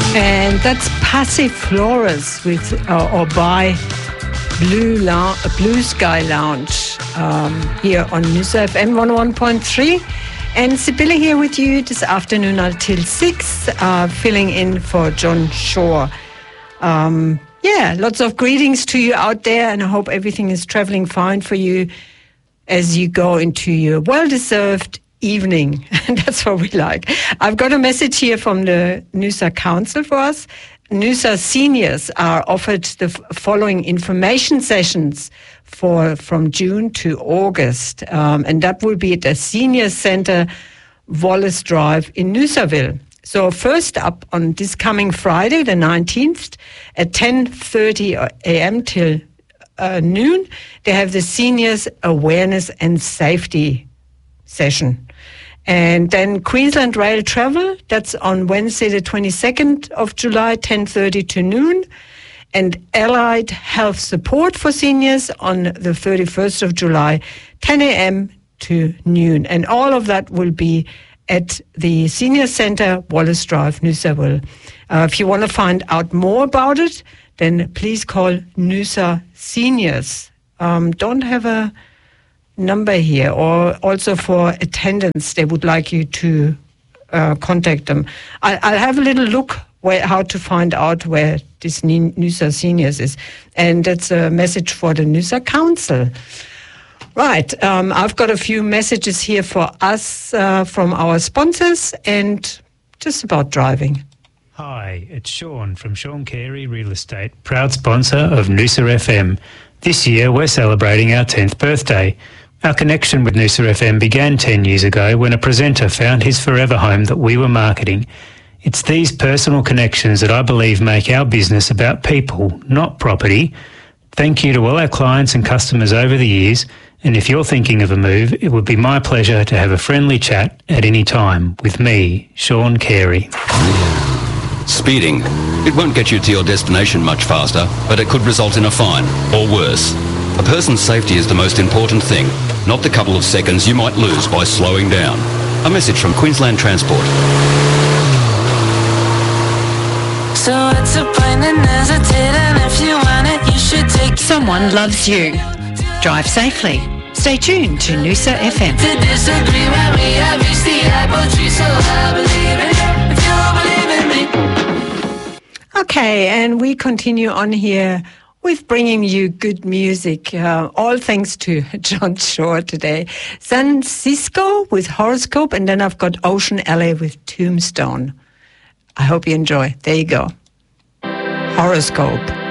And that's Passiflora with or by Blue Sky Lounge here on Noosa FM 101.3. And Sibylle here with you this afternoon until 6, filling in for John Shore. Lots of greetings to you out there, and I hope everything is traveling fine for you as you go into your well-deserved evening. And that's what we like. I've got a message here from the Noosa Council for us. Noosa seniors are offered the following information sessions from June to August. And that will be at the Senior Centre, Wallace Drive in Noosaville. So first up on this coming Friday, the 19th, at 10:30 a.m. till noon, they have the Seniors Awareness and Safety session. And then Queensland Rail Travel, that's on Wednesday the 22nd of July, 10:30 to noon. And Allied Health Support for Seniors on the 31st of July, 10 a.m. to noon. And all of that will be at the Senior Centre, Wallace Drive, Noosaville. If you want to find out more about it, then please call Noosa Seniors. Don't have a number here, or also for attendance, they would like you to contact them. I'll have a little look how to find out where this Noosa Seniors is. And that's a message for the Noosa Council. Right, I've got a few messages here for us from our sponsors and just about driving. Hi, it's Sean from Sean Carey Real Estate, proud sponsor of Noosa FM. This year we're celebrating our 10th birthday. Our connection with Noosa FM began 10 years ago when a presenter found his forever home that we were marketing. It's these personal connections that I believe make our business about people, not property. Thank you to all our clients and customers over the years, and if you're thinking of a move, it would be my pleasure to have a friendly chat at any time with me, Sean Carey. Speeding. It won't get you to your destination much faster, but it could result in a fine, or worse. A person's safety is the most important thing, not the couple of seconds you might lose by slowing down. A message from Queensland Transport. So it's a point and hesitate, and if you want it, you should take it. Someone loves you. Drive safely. Stay tuned to Noosa FM. To disagree when we have reached the apple tree, so I believe in you, if you believe in me. Okay, and we continue on here with bringing you good music, all thanks to John Shore today. San Cisco with Horoscope, and then I've got Ocean Alley with Tombstone. I hope you enjoy. There you go. Horoscope.